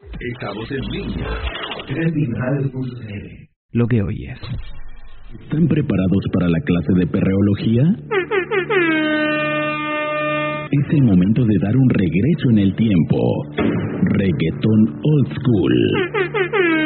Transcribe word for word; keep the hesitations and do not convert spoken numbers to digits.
Estamos en línea. Trending Radio punto c l. Lo que oyes. ¿Están preparados para la clase de perreología? Es el momento de dar un regreso en el tiempo. Reggaetón Old School.